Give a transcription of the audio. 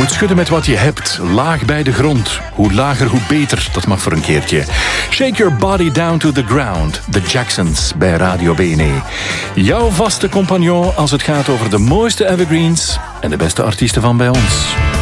moet schudden met wat je hebt, laag bij de grond. Hoe lager, hoe beter, dat mag voor een keertje. Shake your body down to the ground. The Jacksons bij Radio BNE. Jouw vaste compagnon als het gaat over de mooiste evergreens en de beste artiesten van bij ons.